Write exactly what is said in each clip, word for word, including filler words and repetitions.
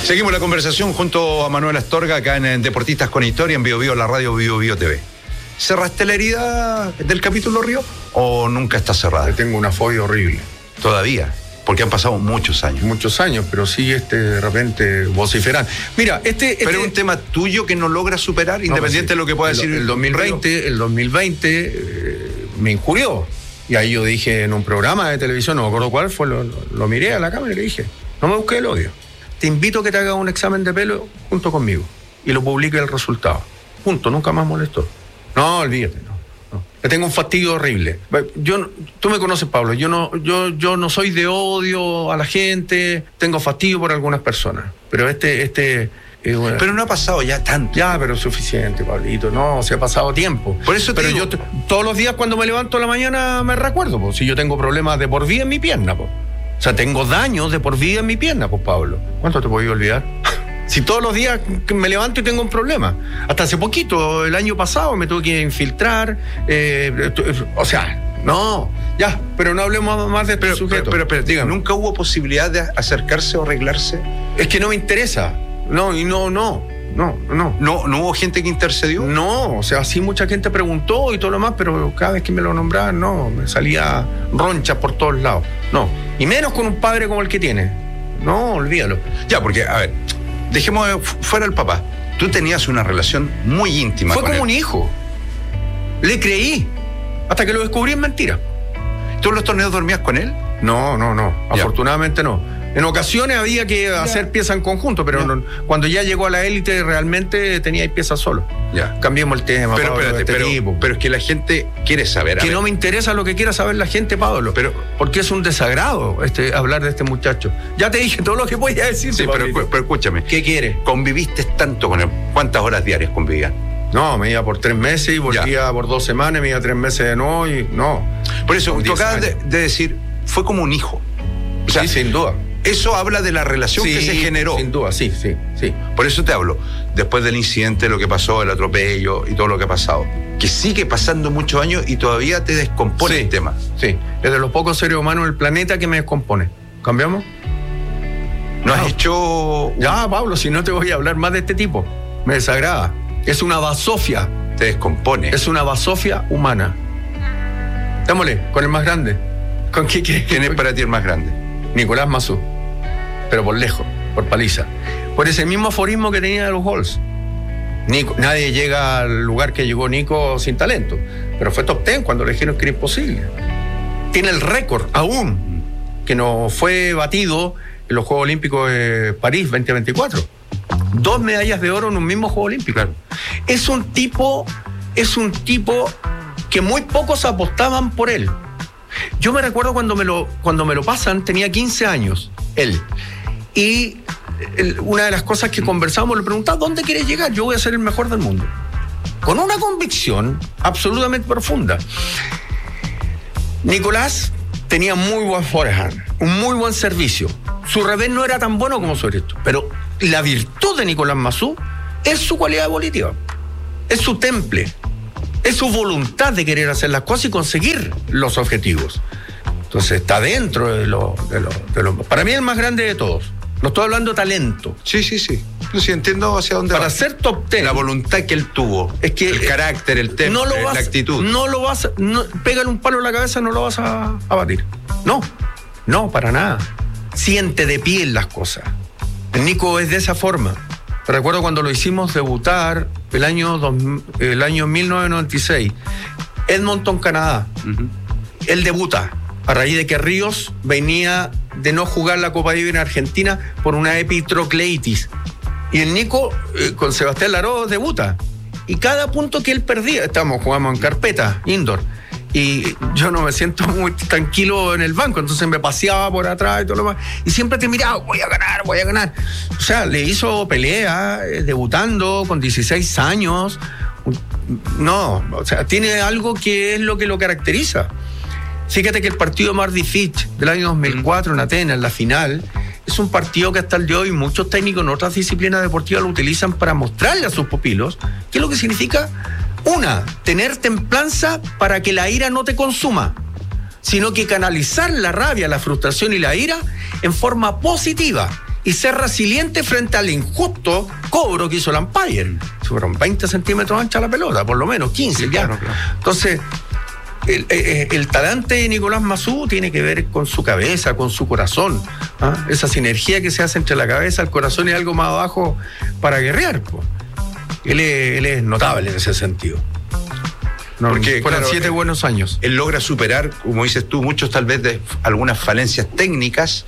Seguimos la conversación junto a Manuel Astorga acá en Deportistas con Historia, en Bio Bio, la radio Bio Bio T V. ¿Cerraste la herida del capítulo Río o nunca está cerrada? Tengo una fobia horrible. ¿Todavía? Porque han pasado muchos años. Muchos años, pero sí este de repente vociferan. Mira, este... este pero es un tema tuyo que no logras superar, no, independiente sí, de lo que pueda el, decir el dos mil veinte. El dos mil veinte eh, me injurió. Y ahí yo dije en un programa de televisión, no me acuerdo cuál fue, lo, lo, lo miré a la cámara y le dije, no me busques el odio. Te invito a que te hagas un examen de pelo junto conmigo y lo publique el resultado. Punto, nunca más molestó. No, olvídate, no. no. Le tengo un fastidio horrible. Yo, tú me conoces, Pablo, yo no, yo, yo no soy de odio a la gente, tengo fastidio por algunas personas. Pero este, este. Eh, bueno, pero no ha pasado ya tanto. Ya, pero es suficiente, Pablito. No, se ha pasado tiempo. Por eso te pero digo, yo t- todos los días cuando me levanto a la mañana me recuerdo, pues, si yo tengo problemas de por vida en mi pierna, pues. O sea, tengo daños de por vida en mi pierna, pues, Pablo. ¿Cuánto te podía olvidar? Si todos los días me levanto y tengo un problema. Hasta hace poquito, el año pasado, me tuve que infiltrar. Eh, o sea, no, ya, pero no hablemos más de este pero, sujeto. Pero, pero, pero dígame, ¿nunca hubo posibilidad de acercarse o arreglarse? Es que no me interesa. No, y no, no. No, no. ¿No, ¿No hubo gente que intercedió? No, o sea, sí mucha gente preguntó y todo lo más, pero cada vez que me lo nombraban, no, me salía roncha por todos lados. No, y menos con un padre como el que tiene. No, olvídalo. Ya, porque, a ver, dejemos fuera el papá. Tú tenías una relación muy íntima Fue con como él. Un hijo. Le creí, hasta que lo descubrí en mentira. ¿Tú en los torneos dormías con él? No, no, no, ya. Afortunadamente no. En ocasiones había que ya. hacer piezas en conjunto, pero no, cuando ya llegó a la élite realmente tenía piezas solo. Ya. Cambiemos el tema, pero, Pablo, espérate, este pero, tipo. pero es que la gente quiere saber. Que ver. no me interesa lo que quiera saber la gente, Pablo, pero porque es un desagrado este, hablar de este muchacho. Ya te dije todo lo que podía decir. Sí, pero, pero escúchame. ¿Qué quiere? ¿Conviviste tanto con él? ¿Cuántas horas diarias convivían? No, me iba por tres meses y volvía ya. por dos semanas, me iba tres meses de nuevo y no. Por eso, tú acabas de, de decir, fue como un hijo. O sea, sí, sin duda. Eso habla de la relación sí, que se generó. Sin duda, sí, sí, sí. Por eso te hablo. Después del incidente, lo que pasó, el atropello y todo lo que ha pasado. Que sigue pasando muchos años y todavía te descompone sí, el tema. Sí, es de los pocos seres humanos del planeta que me descompone. ¿Cambiamos? ¿No has hecho...? Ya, Pablo, si no te voy a hablar más de este tipo. Me desagrada. Es una basofia. Te descompone. Es una basofia humana. Démosle, con el más grande. ¿Con qué quieres? ¿Quién es para ti el más grande? Nicolás Massú. Pero por lejos, por paliza. Por ese mismo aforismo que tenía de los Halls. Nico, nadie llega al lugar que llegó Nico sin talento. Pero fue top ten cuando le dijeron que era imposible. Tiene el récord aún, que no fue batido en los Juegos Olímpicos de París veinte veinticuatro. Dos medallas de oro en un mismo Juego Olímpico. Claro. Es un tipo, es un tipo que muy pocos apostaban por él. Yo me recuerdo cuando me lo, cuando me lo pasan, tenía quince años, él. Y el, una de las cosas que conversamos, le preguntaba, ¿dónde quieres llegar? Yo voy a ser el mejor del mundo. Con una convicción absolutamente profunda. Nicolás tenía muy buen forehand, un muy buen servicio. Su revés no era tan bueno como su derecho, pero la virtud de Nicolás Massú es su cualidad evolutiva, es su temple. Es su voluntad de querer hacer las cosas y conseguir los objetivos. Entonces está dentro de lo, de lo, de lo... Para mí el más grande de todos. No estoy hablando de talento. Sí, sí, sí. Yo sí entiendo hacia dónde Para va. ser top ten. La voluntad que él tuvo. Es que, el carácter, el temple, no lo vas, la actitud. No lo vas... No, pégale un palo en la cabeza, no lo vas a, a batir. No. No, para nada. Siente de piel las cosas. El Nico es de esa forma. Recuerdo cuando lo hicimos debutar el año, dos, el año mil novecientos noventa y seis, Edmonton, Canadá. Uh-huh. Él debuta a raíz de que Ríos venía de no jugar la Copa Davis en Argentina por una epitrocleitis. Y el Nico, eh, con Sebastián Laró, debuta. Y cada punto que él perdía, estamos jugando en carpeta, indoor, y yo no me siento muy tranquilo en el banco, entonces me paseaba por atrás y todo lo más, y siempre te miraba, voy a ganar, voy a ganar. O sea, le hizo pelea, eh, debutando con dieciséis años. No, o sea, tiene algo que es lo que lo caracteriza. Fíjate que el partido más difícil del año dos mil cuatro en Atenas, en la final, es un partido que hasta el día de hoy muchos técnicos en otras disciplinas deportivas lo utilizan para mostrarle a sus pupilos qué es lo que significa. Una, tener templanza para que la ira no te consuma, sino que canalizar la rabia, la frustración y la ira en forma positiva y ser resiliente frente al injusto cobro que hizo el umpire. Fueron veinte centímetros ancha la pelota, por lo menos, quince Sí, ya. claro, claro. Entonces, el, el, el talante de Nicolás Massú tiene que ver con su cabeza, con su corazón. ¿Ah? Esa sinergia que se hace entre la cabeza, el corazón y algo más abajo para guerrear. Po. Él, es, él es notable en ese sentido. No, Porque, fueron claro, siete él- buenos años. Él logra superar, como dices tú, muchos tal vez de f- algunas falencias técnicas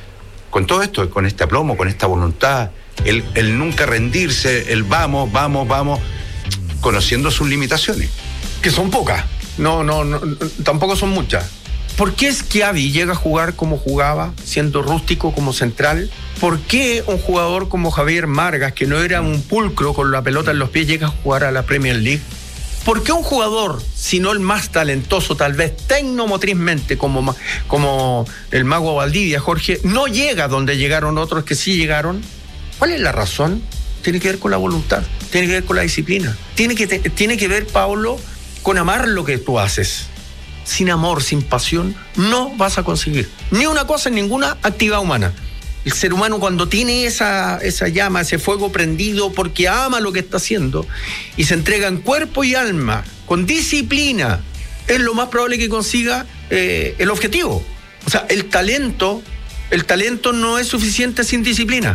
con todo esto, con este aplomo, con esta voluntad, el, el nunca rendirse, el vamos, vamos, vamos, conociendo sus limitaciones. Que son pocas. No, no, no, no, tampoco son muchas. ¿Por qué Schiavi llega a jugar como jugaba, siendo rústico como central? ¿Por qué un jugador como Javier Margas, que no era un pulcro con la pelota en los pies, llega a jugar a la Premier League? ¿Por qué un jugador, si no el más talentoso, tal vez tecnomotrizmente, como, ma- como el mago Valdivia, Jorge, no llega donde llegaron otros que sí llegaron? ¿Cuál es la razón? Tiene que ver con la voluntad, tiene que ver con la disciplina, tiene que, te- tiene que ver, Pablo, con amar lo que tú haces. Sin amor, sin pasión, no vas a conseguir ni una cosa en ninguna actividad humana. El ser humano, cuando tiene esa, esa llama, ese fuego prendido porque ama lo que está haciendo y se entrega en cuerpo y alma, con disciplina, es lo más probable que consiga eh, el objetivo. O sea, el talento, el talento no es suficiente sin disciplina.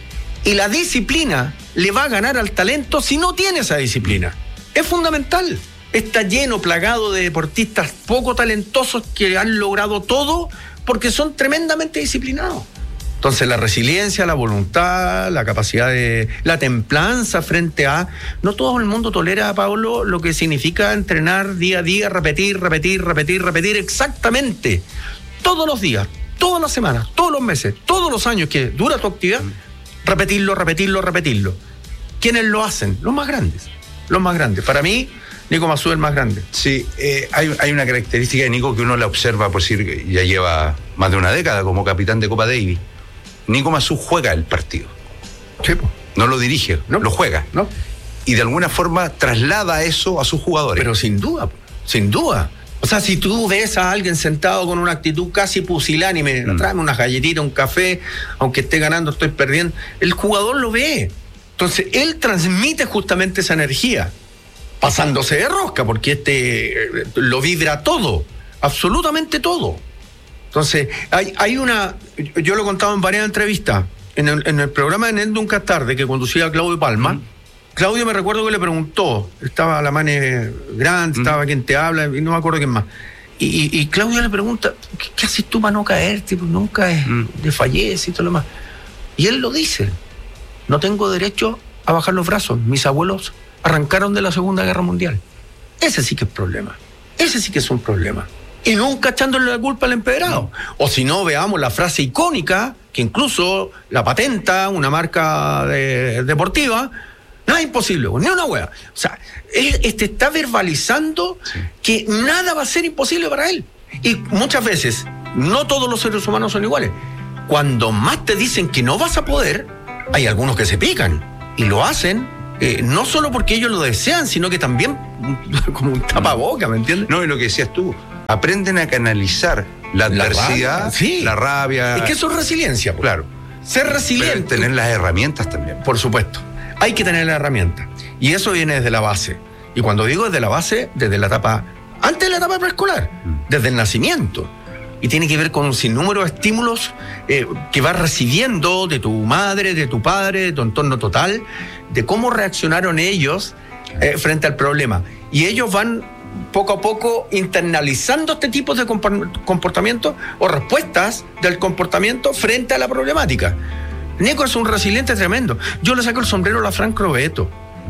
Y la disciplina le va a ganar al talento si no tiene esa disciplina. Es fundamental. Está lleno, plagado de deportistas poco talentosos que han logrado todo porque son tremendamente disciplinados. Entonces la resiliencia, la voluntad, la capacidad de... la templanza frente a... No todo el mundo tolera, Pablo, lo que significa entrenar día a día, repetir, repetir, repetir, repetir exactamente. Todos los días, todas las semanas, todos los meses, todos los años que dura tu actividad, repetirlo, repetirlo, repetirlo. ¿Quiénes lo hacen? Los más grandes. Los más grandes. Para mí, Nico Massú es el más grande. Sí, eh, hay, hay una característica de Nico que uno la observa, por decir, que ya lleva más de una década como capitán de Copa Davis. Nico Massú juega el partido. Sí, po. No lo dirige, No. lo juega. ¿No? Y de alguna forma traslada eso a sus jugadores. Pero sin duda, sin duda. O sea, si tú ves a alguien sentado con una actitud casi pusilánime, Mm. tráeme unas galletitas, un café, aunque esté ganando, estoy perdiendo, el jugador lo ve. Entonces, él transmite justamente esa energía, pasándose de rosca, porque este eh, lo vibra todo, absolutamente todo. Entonces, hay, hay una, yo lo he contado en varias entrevistas, en el, en el programa de Net Nunca es Tarde, que conducía Claudio Palma. Mm. Claudio me recuerdo que le preguntó, estaba la Mane Grant, Mm. estaba quien te habla, y no me acuerdo quién más. Y, y, y Claudio le pregunta, ¿qué, qué haces tú para no caerte? Pues nunca es, Mm. desfallece y todo lo más. Y él lo dice, no tengo derecho a bajar los brazos, mis abuelos arrancaron de la Segunda Guerra Mundial. Ese sí que es problema, ese sí que es un problema. Y nunca echándole la culpa al empedrado. O si no, veamos la frase icónica, que incluso la patenta una marca de- deportiva, nada imposible, ni una hueá. O sea, él este, está verbalizando Sí. que nada va a ser imposible para él. Y muchas veces, no todos los seres humanos son iguales. Cuando más te dicen que no vas a poder, hay algunos que se pican y lo hacen, eh, no solo porque ellos lo desean, sino que también como un tapaboca, ¿me entiendes? No, y lo que decías tú, aprenden a canalizar la La adversidad, rabia, sí. la rabia. Es que eso es resiliencia, po. Claro. Ser Pero resiliente. tener las herramientas también. Por supuesto. Hay que tener la herramienta. Y eso viene desde la base. Y cuando digo desde la base, desde la etapa, antes de la etapa preescolar, Mm. desde el nacimiento. Y tiene que ver con un sinnúmero de estímulos eh, que vas recibiendo de tu madre, de tu padre, de tu entorno total, de cómo reaccionaron ellos eh, frente al problema. Y ellos van poco a poco internalizando este tipo de compor- comportamientos o respuestas del comportamiento frente a la problemática. Nico es un resiliente tremendo. Yo le saco el sombrero a la Fran Crobeto.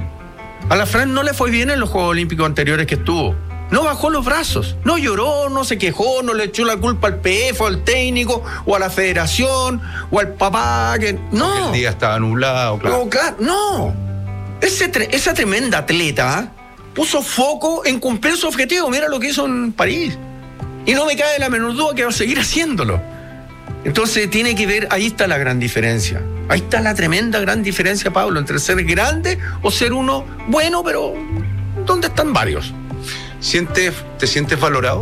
A la Fran no le fue bien en los Juegos Olímpicos anteriores que estuvo. No bajó los brazos, no lloró, no se quejó, no le echó la culpa al P F o al técnico o a la federación o al papá. Que... No. El día estaba nublado, claro. No, claro, no. Ese tre- esa tremenda atleta puso foco en cumplir su objetivo. Mira lo que hizo en París. Y no me cae la menor duda que va a seguir haciéndolo. Entonces tiene que ver, ahí está la gran diferencia. Ahí está la tremenda gran diferencia, Pablo, entre ser grande o ser uno bueno, pero ¿dónde están varios? ¿Sientes, ¿Te sientes valorado?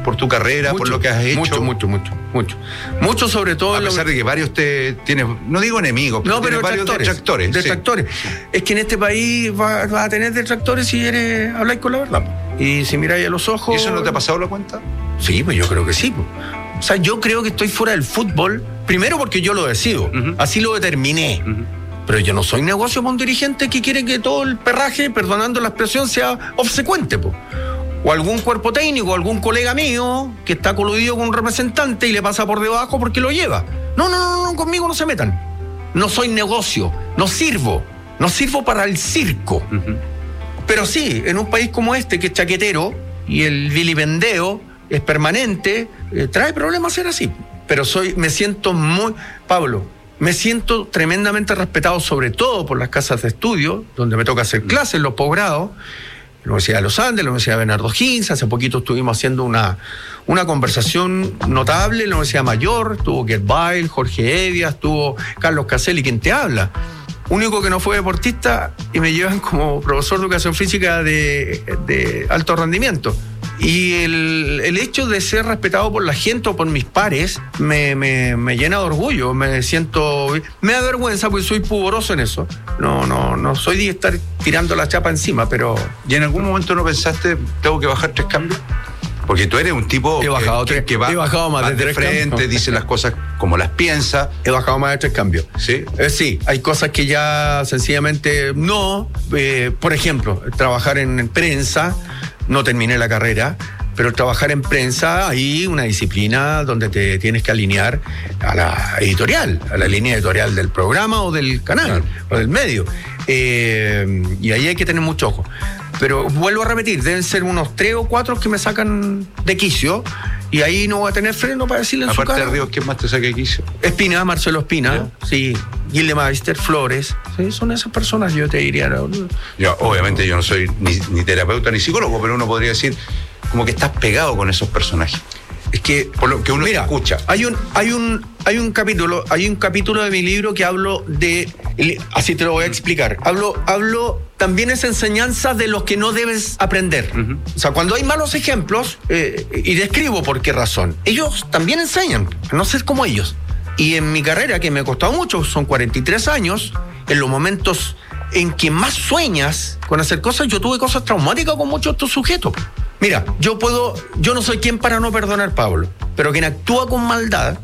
por tu carrera, mucho, por lo que has hecho. Mucho, mucho, mucho, mucho. Mucho sobre todo... A pesar lo... de que varios te tienes, no digo enemigos, pero, no, pero varios detractores. Detractores. Sí. Es que en este país vas va a tener detractores si eres habláis con la verdad. Y si miráis a los ojos... ¿Y eso no te ha pasado la cuenta? Sí, pues yo creo que sí. Pues. O sea, yo creo que estoy fuera del fútbol, primero porque yo lo decido, uh-huh. así lo determiné. Uh-huh. Pero yo no soy negocio para un dirigente que quiere que todo el perraje, perdonando la expresión, sea obsecuente, po. O algún cuerpo técnico, algún colega mío que está coludido con un representante y le pasa por debajo porque lo lleva. No, no, no, no, conmigo no se metan. No soy negocio, no sirvo, no sirvo para el circo. Uh-huh. Pero sí, en un país como este, que es chaquetero y el vilipendeo es permanente, eh, trae problemas ser así. Pero soy, me siento muy... Pablo, me siento tremendamente respetado, sobre todo por las casas de estudio, donde me toca hacer clases, los posgrados, la Universidad de los Andes, la Universidad de Bernardo Higgins. Hace poquito estuvimos haciendo una, una conversación notable en la Universidad Mayor. Estuvo Gerd Weil, Jorge Evia, estuvo Carlos Caselli, quien te habla. Único que no fue deportista y me llevan como profesor de educación física de, de alto rendimiento. Y el, el hecho de ser respetado por la gente o por mis pares me, me, me llena de orgullo, me siento... Me da vergüenza porque soy pudoroso en eso. No, no, no soy de estar tirando la chapa encima, pero... ¿Y en algún momento no pensaste, tengo que bajar tres cambios? Porque tú eres un tipo he bajado que, tres, que va, he bajado más va de, de tres frente, cambios. Dice las cosas como las piensa. He bajado más de tres cambios. ¿Sí? Eh, sí, hay cosas que ya sencillamente no. Eh, por ejemplo, trabajar en prensa, no terminé la carrera, pero trabajar en prensa hay una disciplina donde te tienes que alinear a la editorial, a la línea editorial del programa o del canal, claro, o del medio. Eh, y ahí hay que tener mucho ojo. Pero vuelvo a repetir, deben ser unos tres o cuatro que me sacan de quicio y ahí no voy a tener freno para decirle en Aparte su cara. de Ríos, ¿quién más te saca de quicio? Espina, Marcelo Espina, ¿ya? Sí, Gildemeister, Flores, sí, son esas personas, yo te diría. ¿No? Yo, obviamente yo no soy ni, ni terapeuta ni psicólogo, pero uno podría decir como que estás pegado con esos personajes. Es que por lo que uno mira, escucha. Hay un, hay un, hay un capítulo, hay un capítulo de mi libro que hablo de, así te lo voy a explicar. Hablo, hablo también es enseñanza de los que no debes aprender. Uh-huh. O sea, cuando hay malos ejemplos, eh, y describo por qué razón. Ellos también enseñan a no ser como ellos. Y en mi carrera, que me ha costado mucho, son cuarenta y tres años, en los momentos en que más sueñas con hacer cosas, yo tuve cosas traumáticas con muchos de estos sujetos. Mira, yo puedo, yo no soy quien para no perdonar, Pablo, pero quien actúa con maldad,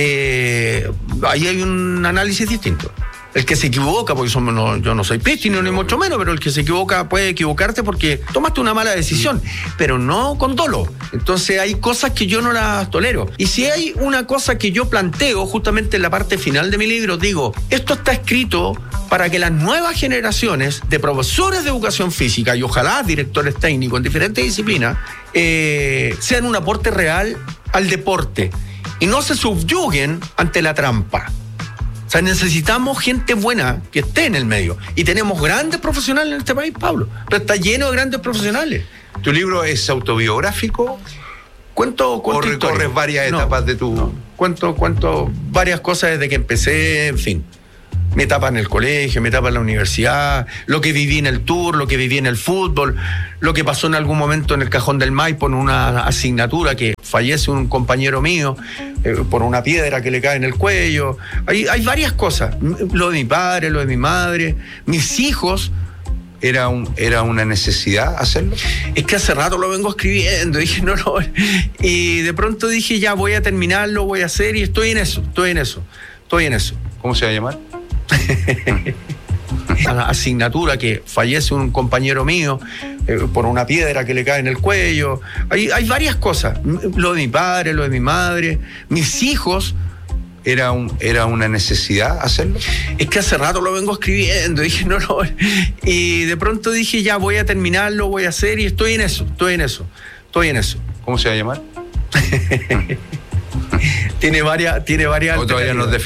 eh, ahí hay un análisis distinto. El que se equivoca, porque somos, no, yo no soy prístino ni mucho menos, pero el que se equivoca puede equivocarte porque tomaste una mala decisión, pero no con dolo. Entonces hay cosas que yo no las tolero. Y si hay una cosa que yo planteo justamente en la parte final de mi libro, digo, esto está escrito para que las nuevas generaciones de profesores de educación física y ojalá directores técnicos en diferentes disciplinas eh, sean un aporte real al deporte y no se subyuguen ante la trampa. O sea, necesitamos gente buena que esté en el medio. Y tenemos grandes profesionales en este país, Pablo. Pero está lleno de grandes profesionales. ¿Tu libro es autobiográfico? Cuento, cuento ¿O recorres historia. varias etapas no, de tu...? No. Cuento, cuento varias cosas desde que empecé, en fin. Mi etapa en el colegio, mi etapa en la universidad, lo que viví en el tour, lo que viví en el fútbol, lo que pasó en algún momento en el Cajón del Maipo en una asignatura que fallece un compañero mío eh, por una piedra que le cae en el cuello. Hay, hay varias cosas. Lo de mi padre, lo de mi madre, mis hijos. ¿Era, un, ¿Era una necesidad hacerlo? Es que hace rato lo vengo escribiendo. Dije, no, no. Y de pronto dije, ya voy a terminarlo, voy a hacer, y estoy en eso, estoy en eso, estoy en eso. ¿Cómo se va a llamar? La asignatura que fallece un compañero mío eh, por una piedra que le cae en el cuello. Hay, hay varias cosas. Lo de mi padre, lo de mi madre, mis hijos. ¿Era, un, ¿Era una necesidad hacerlo? Es que hace rato lo vengo escribiendo. Dije, no, no. Y de pronto dije, ya voy a terminarlo, voy a hacer, y estoy en eso, estoy en eso, estoy en eso. ¿Cómo se va a llamar? Tiene varias, tiene varias. ¿O todavía nos